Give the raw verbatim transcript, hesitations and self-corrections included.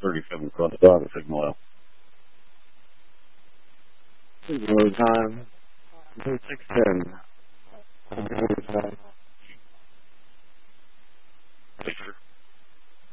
thirty-seven cross dot signal out. Signal time. six ten.